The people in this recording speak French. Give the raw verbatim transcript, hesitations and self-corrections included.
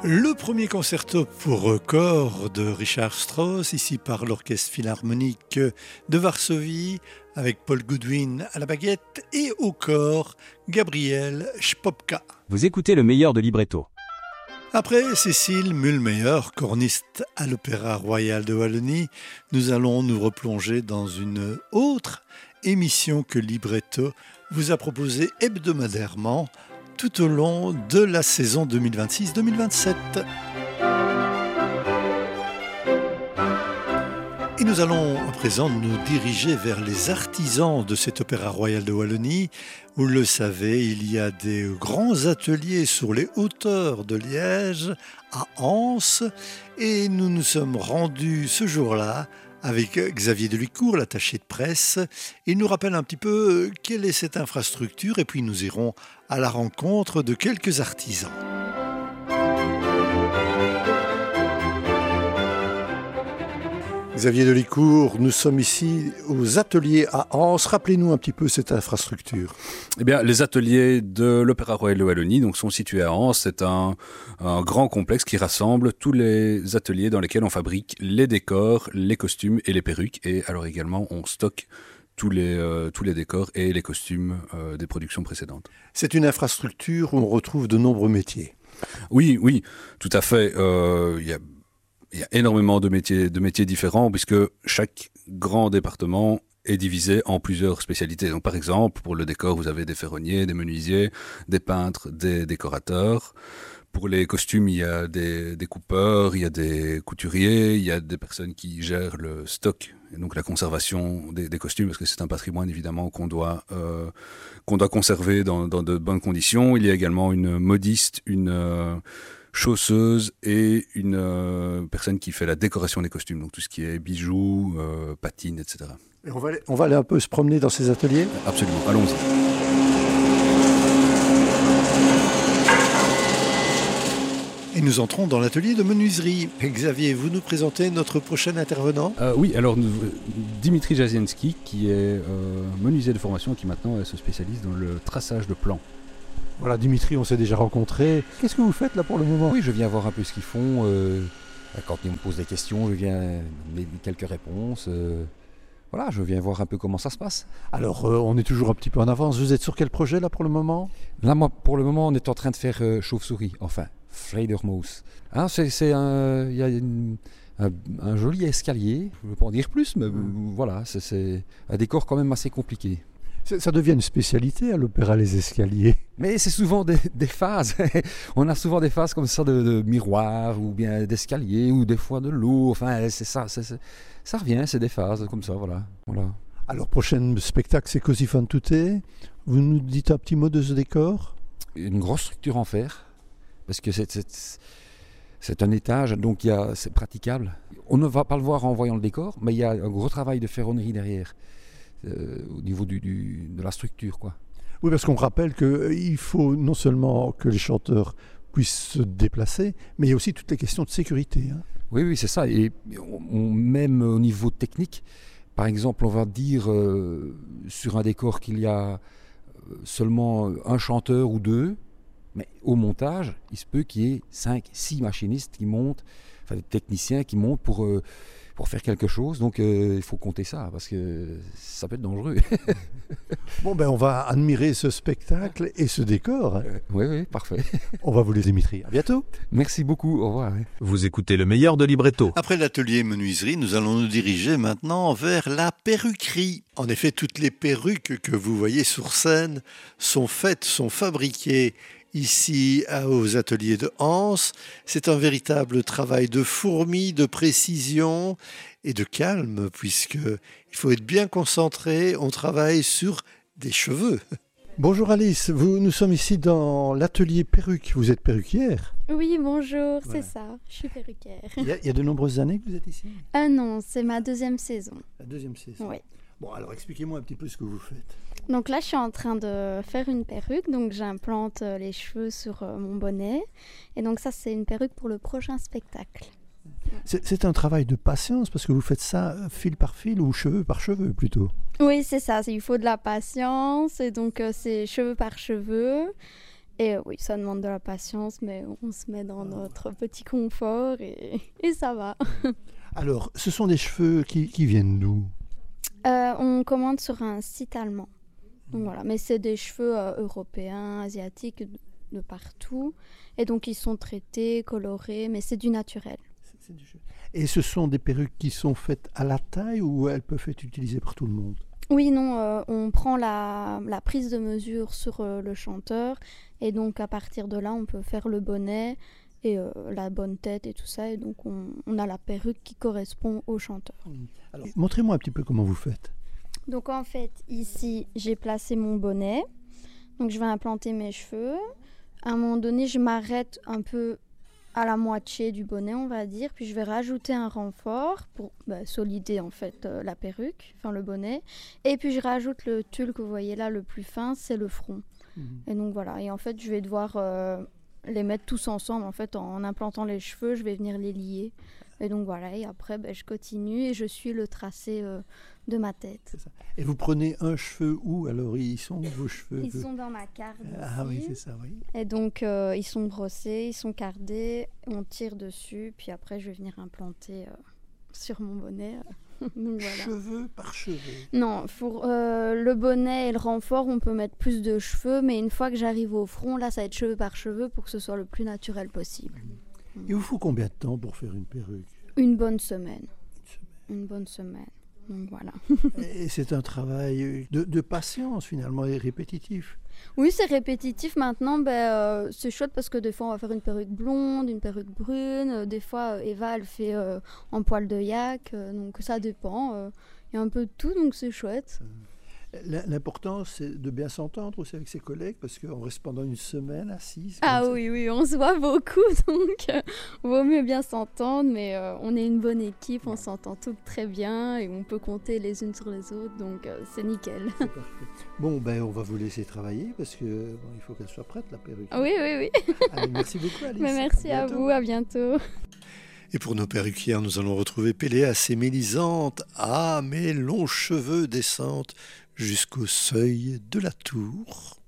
Le premier concerto pour corps de Richard Strauss, ici par l'Orchestre Philharmonique de Varsovie, avec Paul Goodwin à la baguette et au corps Gabriel Špopka. Vous écoutez le meilleur de libretto. Après Cécile Mühlmeyer, corniste à l'Opéra Royal de Wallonie, nous allons nous replonger dans une autre émission que Libretto vous a proposée hebdomadairement tout au long de la saison deux mille vingt-six deux mille vingt-sept. Et nous allons à présent nous diriger vers les artisans de cet Opéra Royal de Wallonie. Vous le savez, il y a des grands ateliers sur les hauteurs de Liège, à Anse, et nous nous sommes rendus ce jour-là avec Xavier Delicourt, l'attaché de presse. Il nous rappelle un petit peu quelle est cette infrastructure, et puis nous irons à la rencontre de quelques artisans. Xavier Delicourt, nous sommes ici aux ateliers à Anse. Rappelez-nous un petit peu cette infrastructure. Eh bien, les ateliers de l'Opéra Royal de Wallonie donc, sont situés à Anse. C'est un, un grand complexe qui rassemble tous les ateliers dans lesquels on fabrique les décors, les costumes et les perruques. Et alors également, on stocke tous les, euh, tous les décors et les costumes euh, des productions précédentes. C'est une infrastructure où on retrouve de nombreux métiers. Oui, oui, tout à fait. Euh, il y a Il y a énormément de métiers, de métiers différents puisque chaque grand département est divisé en plusieurs spécialités. Donc, par exemple, pour le décor, vous avez des ferronniers, des menuisiers, des peintres, des décorateurs. Pour les costumes, il y a des, des coupeurs, il y a des couturiers, il y a des personnes qui gèrent le stock et donc la conservation des, des costumes parce que c'est un patrimoine évidemment qu'on doit, euh, qu'on doit conserver dans, dans de bonnes conditions. Il y a également une modiste, une... Euh, chausseuse et une euh, personne qui fait la décoration des costumes, donc tout ce qui est bijoux, euh, patines, et cetera. Et on, va aller, on va aller un peu se promener dans ces ateliers ? Absolument, allons-y. Et nous entrons dans l'atelier de menuiserie. Xavier, vous nous présentez notre prochain intervenant ? euh, Oui, alors nous, Dimitri Jazienski, qui est euh, menuisier de formation, qui maintenant se spécialise dans le traçage de plans. Voilà, Dimitri, on s'est déjà rencontrés. Qu'est-ce que vous faites là pour le moment ? Oui, je viens voir un peu ce qu'ils font. Euh, quand ils me posent des questions, je viens donner quelques réponses. Euh, voilà, je viens voir un peu comment ça se passe. Alors, euh, on est toujours un petit peu en avance. Vous êtes sur quel projet là pour le moment ? Là, moi, pour le moment, on est en train de faire euh, chauve-souris, enfin, Fledermaus. Hein, c'est, c'est un, il y a une, un, un joli escalier. Je ne veux pas en dire plus, mais mmh. voilà, c'est, c'est un décor quand même assez compliqué. Ça devient une spécialité à l'opéra, les escaliers. Mais c'est souvent des, des phases. On a souvent des phases comme ça de, de miroir ou bien d'escalier ou des fois de l'eau. Enfin, c'est ça, c'est, c'est, ça revient, c'est des phases comme ça, voilà. voilà. Alors, prochain spectacle, c'est Così fan tutte. Vous nous dites un petit mot de ce décor ? Une grosse structure en fer, parce que c'est, c'est, c'est un étage, donc il y a, c'est praticable. On ne va pas le voir en voyant le décor, mais il y a un gros travail de ferronnerie derrière. Euh, au niveau du, du, de la structure, quoi. Oui, parce qu'on rappelle qu'il faut non seulement que les chanteurs puissent se déplacer, mais il y a aussi toutes les questions de sécurité. Hein. Oui, oui, c'est ça. Et on, on, même au niveau technique, par exemple, on va dire euh, sur un décor qu'il y a seulement un chanteur ou deux, mais au montage, il se peut qu'il y ait cinq, six machinistes qui montent, enfin des techniciens qui montent pour... Euh, pour faire quelque chose, donc euh, il faut compter ça, parce que ça peut être dangereux. Bon, ben on va admirer ce spectacle et ce décor. Euh, oui, oui, parfait. On va vous les Dimitri. À bientôt. Merci beaucoup, au revoir. Vous écoutez le meilleur de libretto. Après l'atelier menuiserie, nous allons nous diriger maintenant vers la perruquerie. En effet, toutes les perruques que vous voyez sur scène sont faites, sont fabriquées ici aux ateliers de Anse. C'est un véritable travail de fourmi, de précision et de calme, puisqu'il faut être bien concentré. On travaille sur des cheveux. Bonjour Alice, vous, nous sommes ici dans l'atelier perruque. Vous êtes perruquière ? Oui, bonjour, Voilà. c'est ça, je suis perruquière. Il y, a, il y a de nombreuses années que vous êtes ici ? Ah non, c'est ma deuxième saison. La deuxième saison. Oui. Bon, alors expliquez-moi un petit peu ce que vous faites. Donc là, je suis en train de faire une perruque, donc j'implante les cheveux sur mon bonnet. Et donc ça, c'est une perruque pour le prochain spectacle. C'est, c'est un travail de patience parce que vous faites ça fil par fil ou cheveux par cheveux plutôt. Oui, c'est ça, il faut de la patience et donc euh, c'est cheveux par cheveux. Et euh, oui, ça demande de la patience, mais on se met dans notre petit confort et, et ça va. Alors, ce sont des cheveux qui, qui viennent d'où? Euh, on commande sur un site allemand. Donc voilà, mais c'est des cheveux euh, européens, asiatiques, de, de partout. Et donc ils sont traités, colorés, mais c'est du naturel. C'est- c'est du cheveu. Et ce sont des perruques qui sont faites à la taille ou elles peuvent être utilisées par tout le monde? Oui, non, euh, on prend la, la prise de mesure sur euh, le chanteur. Et donc à partir de là, on peut faire le bonnet et euh, la bonne tête et tout ça. Et donc on, on a la perruque qui correspond au chanteur. Alors, montrez-moi un petit peu comment vous faites. Donc en fait, ici, j'ai placé mon bonnet. Donc je vais implanter mes cheveux. À un moment donné, je m'arrête un peu à la moitié du bonnet, on va dire. Puis je vais rajouter un renfort pour bah, solider en fait euh, la perruque, enfin le bonnet. Et puis je rajoute le tulle que vous voyez là, le plus fin, c'est le front. Mhm. Et donc voilà. Et en fait, je vais devoir euh, les mettre tous ensemble. En fait, en implantant les cheveux, je vais venir les lier. Et donc voilà. Et après, bah, je continue et je suis le tracé euh, de ma tête. C'est ça. Et vous prenez un cheveu où? Alors, ils sont où vos cheveux? Ils sont dans ma carte Ah oui, ici. c'est ça, oui. Et donc, euh, ils sont brossés, ils sont cardés, on tire dessus, puis après, je vais venir implanter euh, sur mon bonnet. euh. Donc voilà. Cheveux par cheveux. Non, pour euh, le bonnet et le renfort, on peut mettre plus de cheveux, mais une fois que j'arrive au front, là, ça va être cheveux par cheveux pour que ce soit le plus naturel possible. Il vous faut combien de temps pour faire une perruque? Une bonne semaine. Une bonne semaine. Donc voilà. Et c'est un travail de, de patience finalement et répétitif. Oui, c'est répétitif maintenant. Ben, euh, c'est chouette parce que des fois, on va faire une perruque blonde, une perruque brune. Euh, des fois, euh, Eva, elle fait euh, en poil de yak. euh, donc ça dépend. euh, Il y a un peu de tout, donc c'est chouette. L- L'important, c'est de bien s'entendre aussi avec ses collègues parce qu'on reste pendant une semaine assis. Ah oui, oui, on se voit beaucoup, donc euh, vaut mieux bien s'entendre. Mais euh, on est une bonne équipe, on s'entend toutes très bien et on peut compter les unes sur les autres, donc euh, c'est nickel. C'est parfait. Bon, ben, on va vous laisser travailler parce que bon, il faut qu'elle soit prête, la perruque. Oui, oui, oui. Allez, merci beaucoup, Alice. Mais merci à bientôt. vous, à bientôt. Et pour nos perruquières, nous allons retrouver Péléas et Mélisande. Ah, mes longs cheveux descendent jusqu'au seuil de la tour.